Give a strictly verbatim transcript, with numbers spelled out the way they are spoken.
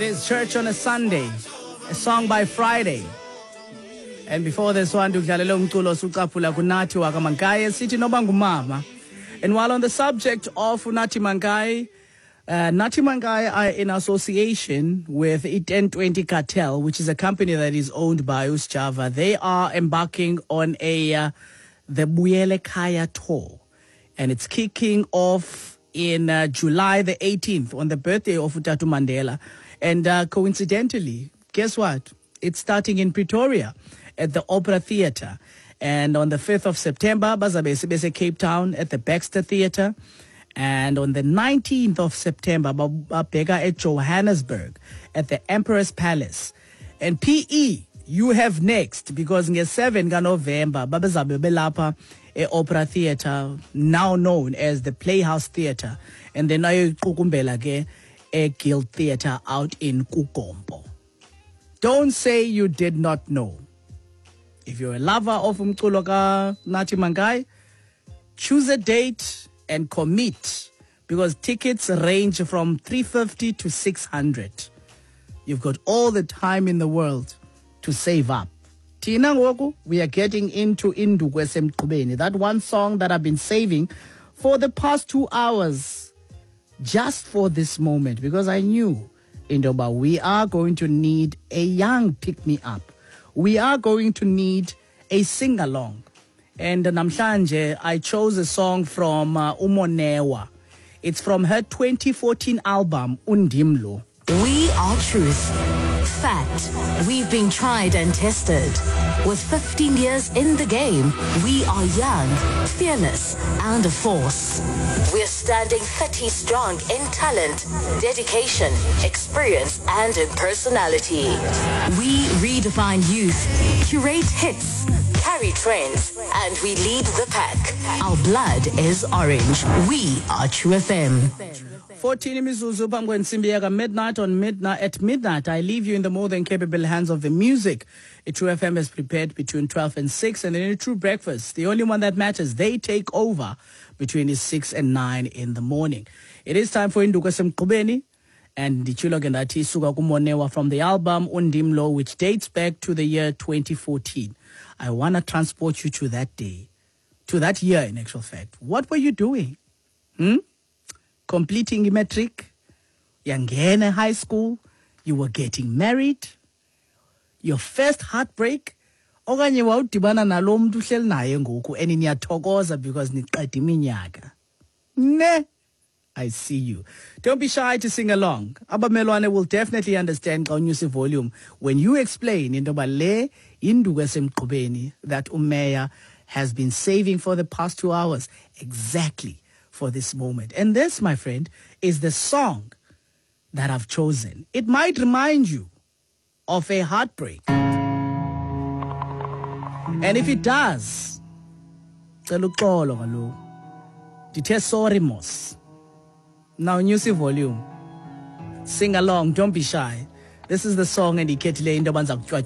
is Church on a Sunday, a song by Friday. And before this one, tukudlalela umculo sucaphula kuNathi wakaMankai sithi noba ngumama. And while on the subject of Nathi Mankai, uh, Nathi Mankai are in association with I ten twenty Cartel, which is a company that is owned by Usjava. They are embarking on a uh, the Buyele Kaya tour, and it's kicking off in uh, July the eighteenth on the birthday of Utatu Mandela. And uh, coincidentally, guess what? It's starting in Pretoria at the Opera Theatre. And on the fifth of September, bazabe sibese Cape Town at the Baxter Theatre. And on the nineteenth of September, babheka at Johannesburg at the Emperor's Palace. And P E, you have next, because on the seventh of November, bazabe belapha e Opera Theatre, now known as the Playhouse Theatre. And then ayoqukumbela ke e Guild Theatre out in Kukompo. Don't say you did not know. If you're a lover of umculo ka Nathi Mankai, choose a date and commit, because tickets range from three fifty to six hundred. You've got all the time in the world to save up. Tina ngoku, we are getting into Induku Esemqubeni, that one song that I've been saving for the past two hours, just for this moment, because I knew, Indoba, we are going to need a young pick-me-up. We are going to need a sing-along. And namhlanje, I chose a song from uh, Umonewa. It's from her twenty fourteen album, Undimlo. We are truth. Fact. We've been tried and tested. With fifteen years in the game, we are young, fearless, and a force. We're standing thirty strong in talent, dedication, experience, and in personality. We redefine youth, curate hits, carry trends, and we lead the pack. Our blood is orange. We are True F M. fourteen mizuzu phambi kwensimbi yaka midnight on midnight. At midnight, I leave you in the more than capable hands of the music. A True F M is prepared between twelve and six, and in a True Breakfast, the only one that matters, they take over between six and nine in the morning. It is time for Induku Esemqubeni, and ndichilo ke ndathi suka kuMonewa from the album Undimlo, which dates back to the year twenty fourteen. I want to transport you to that day, to that year in actual fact. What were you doing? Hmm? Completing matric, yangena high school, you were getting married, your first heartbreak, okanye wawudibana nalo muntu uhleli naye ngoku and niyathokoza because niqeda iminyaka. Ne, I see you. Don't be shy to sing along. Abamelwane will definitely understand xa unyusa volume when you explain into ba le Induku Esemqubeni that uMeya has been saving for the past two hours. Exactly. For this moment. And this, my friend, is the song that I've chosen. It might remind you of a heartbreak. And if it does, sorry, mos. Now, new volume. Sing along, don't be shy. This is the song and